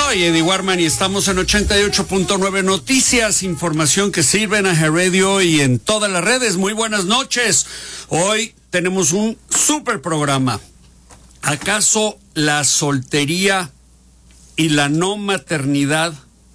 Soy Eddie Warman y estamos en 88.9 Noticias, información que sirve en AG Radio y en todas las redes. Muy buenas noches. Hoy tenemos un super programa. ¿Acaso la soltería y la no maternidad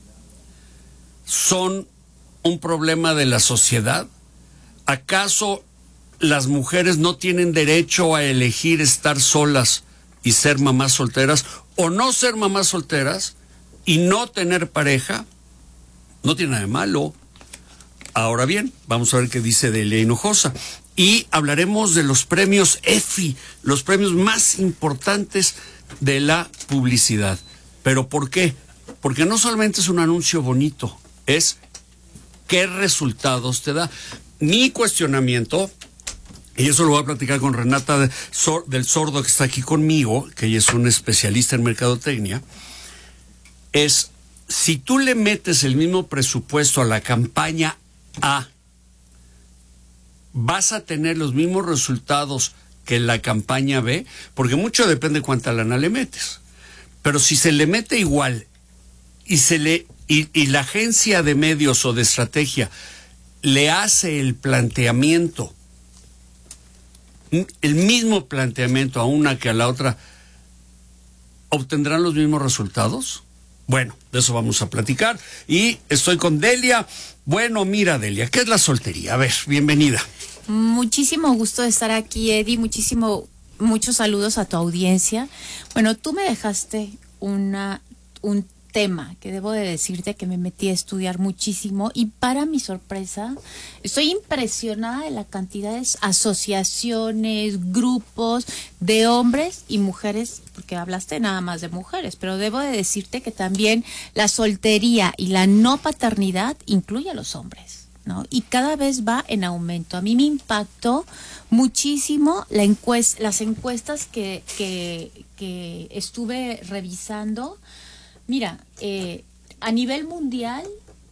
son un problema de la sociedad? ¿Acaso las mujeres no tienen derecho a elegir estar solas y ser mamás solteras o no ser mamás solteras y no tener pareja? No tiene nada de malo. Ahora bien, vamos a ver qué dice Delia Hinojosa. Y hablaremos de los premios EFI, los premios más importantes de la publicidad. ¿Pero por qué? Porque no solamente es un anuncio bonito, es qué resultados te da. Mi cuestionamiento, y eso lo voy a platicar con Renata del Sordo, que está aquí conmigo, que ella es una especialista en mercadotecnia, es si tú le metes el mismo presupuesto a la campaña A, ¿vas a tener los mismos resultados que la campaña B? Porque mucho depende cuánta lana le metes. Pero si se le mete igual y la agencia de medios o de estrategia le hace el mismo planteamiento a una que a la otra, ¿obtendrán los mismos resultados? Bueno, de eso vamos a platicar. Y estoy con Delia. Bueno, mira, Delia, ¿qué es la soltería? A ver, bienvenida. Muchísimo gusto de estar aquí, Eddie. Muchos saludos a tu audiencia. Bueno, tú me dejaste un tema que debo de decirte que me metí a estudiar muchísimo y para mi sorpresa estoy impresionada de la cantidad de asociaciones, grupos de hombres y mujeres, porque hablaste nada más de mujeres, pero debo de decirte que también la soltería y la no paternidad incluye a los hombres, ¿no? Y cada vez va en aumento. A mí me impactó muchísimo las encuestas que estuve revisando. Mira, a nivel mundial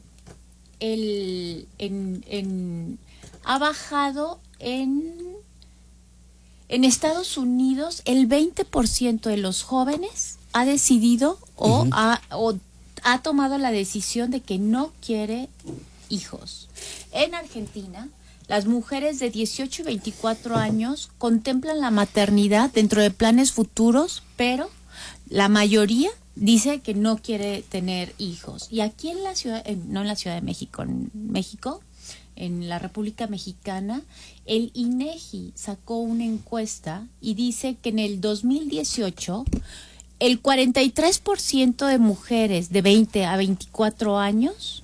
ha bajado en Estados Unidos el 20% de los jóvenes ha decidido o ha tomado la decisión de que no quiere hijos. En Argentina, las mujeres de 18 y 24 años contemplan la maternidad dentro de planes futuros, pero la mayoría dice que no quiere tener hijos. Y aquí en la ciudad, no en la Ciudad de México, en México, en la República Mexicana, el INEGI sacó una encuesta y dice que en el 2018 el 43% de mujeres de 20 a 24 años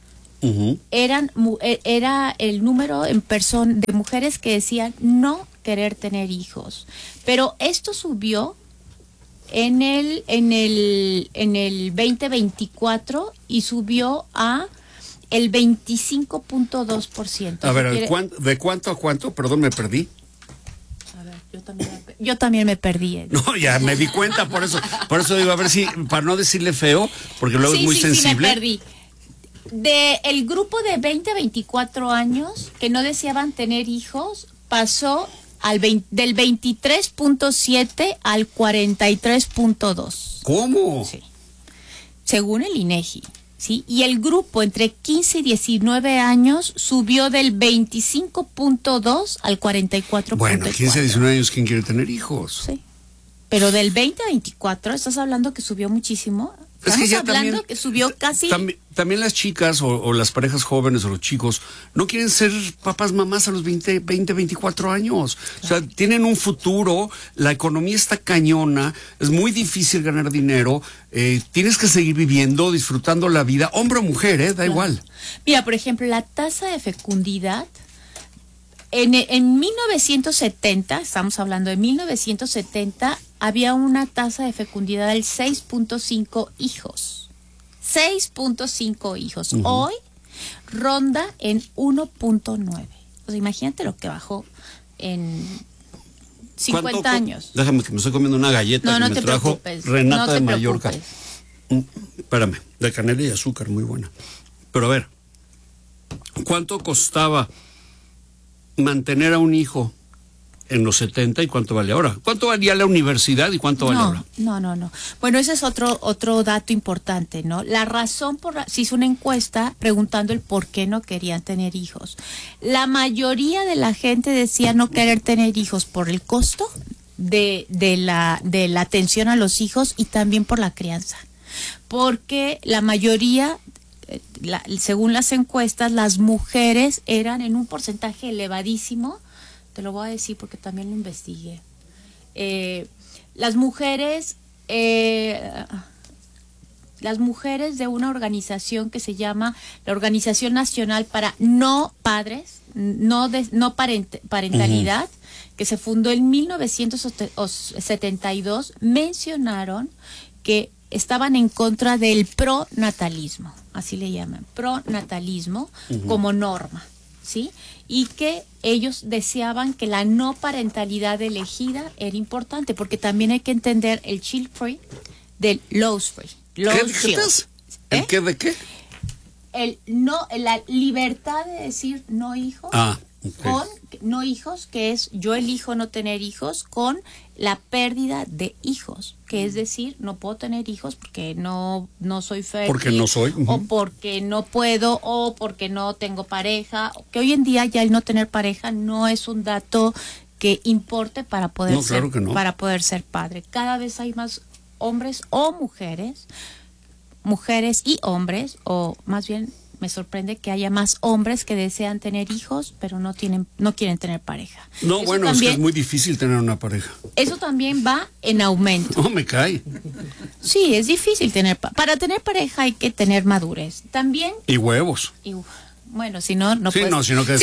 era el número de mujeres que decían no querer tener hijos. Pero esto subió en el 2024 y subió a el 25.2%. A ver, ¿de cuánto a cuánto? Perdón, me perdí. A ver, yo también me perdí. No, ya me di cuenta, por eso digo, a ver si, para no decirle feo, porque luego es muy sensible. Sí, me perdí. El grupo de 20 a 24 años que no deseaban tener hijos pasó del 23.7 al 43.2. ¿Cómo? Sí. Según el INEGI, ¿sí? Y el grupo entre 15 y 19 años subió del 25.2 al 44.4. Bueno, 15 a 19 años, ¿quién quiere tener hijos? Sí. Pero del 20 a 24, ¿estás hablando que subió muchísimo? Estamos hablando que subió casi... También las chicas o las parejas jóvenes o los chicos no quieren ser papás, mamás a los 20, 24 años. O sea, tienen un futuro, la economía está cañona, es muy difícil ganar dinero, tienes que seguir viviendo, disfrutando la vida, hombre o mujer, da igual. Mira, por ejemplo, la tasa de fecundidad en 1970, estamos hablando de 1970, había una tasa de fecundidad del 6.5 hijos. 6.5 hijos. Hoy ronda en 1.9. O sea, imagínate lo que bajó en 50 años. Déjame que me estoy comiendo una galleta que me trajo Renata de Mallorca. Espérame, de canela y azúcar, muy buena. Pero a ver, ¿cuánto costaba mantener a un hijo en los 70 y cuánto vale ahora. ¿Cuánto valía la universidad y cuánto vale ahora? No. Bueno, ese es otro dato importante, ¿no? La razón se hizo una encuesta preguntando el por qué no querían tener hijos. La mayoría de la gente decía no querer tener hijos por el costo de la atención a los hijos y también por la crianza. Porque la mayoría, según las encuestas, las mujeres eran en un porcentaje elevadísimo. Te lo voy a decir porque también lo investigué. Las mujeres de una organización que se llama la Organización Nacional para No Padres, Parentalidad, que se fundó en 1972, mencionaron que estaban en contra del pronatalismo, así le llaman, pronatalismo como norma, ¿sí? Y que ellos deseaban que la no parentalidad elegida era importante, porque también hay que entender el child free del loss free. ¿El qué de qué? La libertad de decir no hijos, con no hijos, que es yo elijo no tener hijos, con la pérdida de hijos, que es decir, no puedo tener hijos porque no soy fértil, porque no soy, o porque no puedo, o porque no tengo pareja, que hoy en día ya el no tener pareja no es un dato que importe para poder para poder ser padre. Cada vez hay más hombres o mujeres y hombres, o más bien me sorprende que haya más hombres que desean tener hijos, pero no quieren tener pareja. No, eso bueno, también, es que es muy difícil tener una pareja. Eso también va en aumento. No, me cae. Sí, es difícil para tener pareja hay que tener madurez. También. Y huevos. Bueno, si no puedes tener. Si no,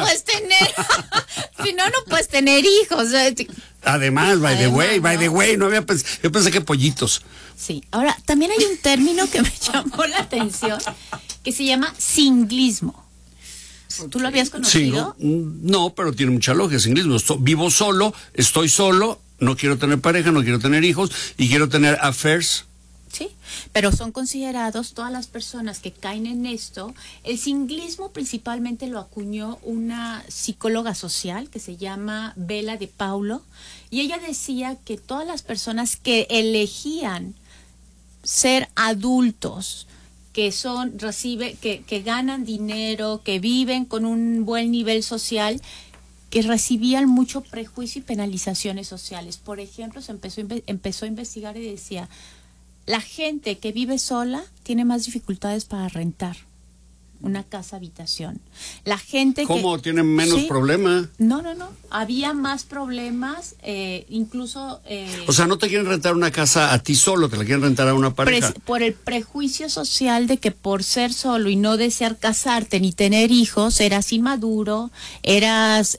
no puedes tener hijos. Además, by the way, no había yo pensé que pollitos. Sí. Ahora, también hay un término que me llamó la atención que se llama singlismo. ¿Tú lo habías conocido? No, pero tiene mucha lógica, singlismo. Vivo solo, estoy solo, no quiero tener pareja, no quiero tener hijos y quiero tener affairs. Sí, pero son considerados todas las personas que caen en esto. El singlismo principalmente lo acuñó una psicóloga social que se llama Bella de Paulo, y ella decía que todas las personas que elegían ser adultos, que ganan dinero, que viven con un buen nivel social, que recibían mucho prejuicio y penalizaciones sociales. Por ejemplo, se empezó a investigar y decía: la gente que vive sola tiene más dificultades para rentar una casa habitación. La gente ¿Cómo tienen menos problemas? No. Había más problemas, incluso. O sea, no te quieren rentar una casa a ti solo, te la quieren rentar a una pareja. Por el prejuicio social de que por ser solo y no desear casarte ni tener hijos, eras inmaduro, eras